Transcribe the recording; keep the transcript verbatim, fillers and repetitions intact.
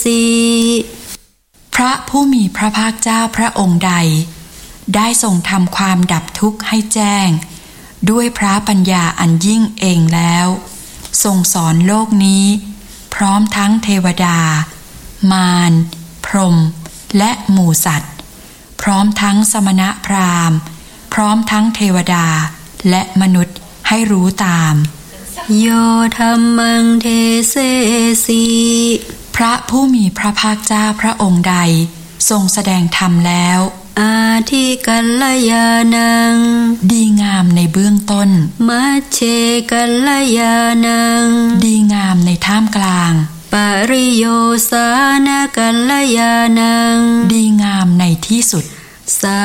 สีพระผู้มีพระภาคเจ้าพระองค์ใดได้ทรงทำความดับทุกข์ให้แจ้งด้วยพระปัญญาอันยิ่งเองแล้วทรงสอนโลกนี้พร้อมทั้งเทวดามารพรหมและหมู่สัตว์พร้อมทั้งสมณพราหมณ์พร้อมทั้งเทวดาและมนุษย์ให้รู้ตามโยธัมมังเทเสสีพระผู้มีพระภาคเจ้าพระองค์ใดทรงแสดงธรรมแล้วอาทิกัลยาณังดีงามในเบื้องต้นมัชเชกัลยาณังดีงามในท่ามกลางปริโยสานกัลยาณังดีงามในที่สุดสา